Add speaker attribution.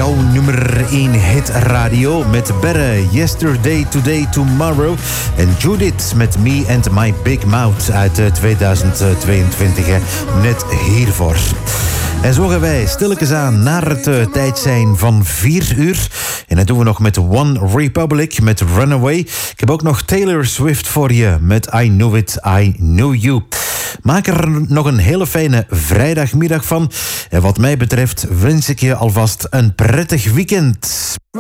Speaker 1: jouw nummer 1 hit radio met Berre, Yesterday, Today, Tomorrow. En Judith met Me and My Big Mouth uit 2022, net hiervoor. En zo gaan wij stilletjes aan naar het tijd zijn van 4 uur. En dat doen we nog met One Republic, met Runaway. Ik heb ook nog Taylor Swift voor je met I Knew It, I Knew You. Maak er nog een hele fijne vrijdagmiddag van. En wat mij betreft wens ik je alvast een prettig weekend.